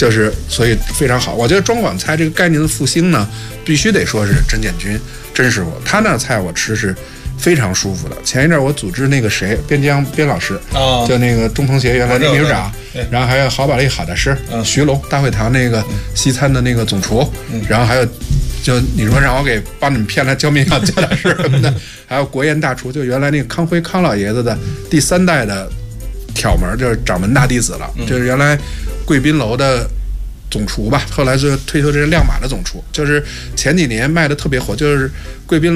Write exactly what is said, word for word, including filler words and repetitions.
就是所以非常好。我觉得庄广菜这个概念的复兴呢，必须得说是甄建军甄师傅，他那菜我吃是非常舒服的。前一阵我组织那个谁边江边老师， 哦， 就那个中同学原来的秘书长，然后还有好宝利好大师， 嗯、 徐龙大会堂那个西餐的那个总厨，嗯、然后还有就你说让我给帮你们骗来教民谣教大师什么的，还有国宴大厨，就原来那个康辉康老爷子的第三代的挑门，就是掌门大弟子了，嗯、就是原来贵宾楼的总厨吧，后来就退休这是亮马的总厨，就是前几年卖的特别火，就是贵宾